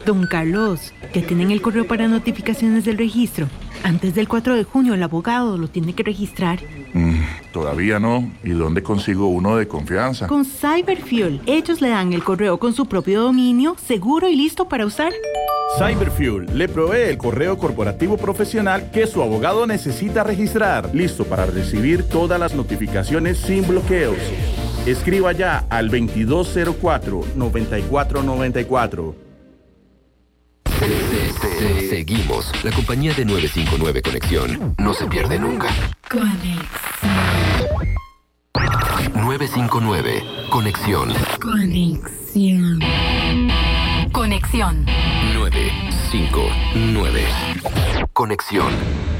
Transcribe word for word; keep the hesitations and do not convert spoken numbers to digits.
Don Carlos, ¿ya tienen el correo para notificaciones del registro? Antes del cuatro de junio el abogado lo tiene que registrar. Mm, todavía no. ¿Y dónde consigo uno de confianza? Con Cyberfuel. Ellos le dan el correo con su propio dominio, seguro y listo para usar. Cyberfuel le provee el correo corporativo profesional que su abogado necesita registrar, listo para recibir todas las notificaciones sin bloqueos. Escriba ya al veintidós cero cuatro, noventa y cuatro noventa y cuatro. Seguimos, la compañía de nueve cinco nueve Conexión. No se pierde nunca. Conexión. nueve cinco nueve Conexión. Conexión. Conexión. nueve cinco nueve Conexión.